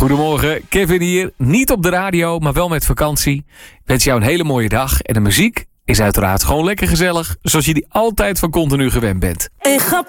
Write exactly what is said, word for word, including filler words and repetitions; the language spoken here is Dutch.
Goedemorgen, Kevin hier. Niet op de radio, maar wel met vakantie. Ik wens jou een hele mooie dag. En de muziek is uiteraard gewoon lekker gezellig, zoals je die altijd van Continu gewend bent. Ik ga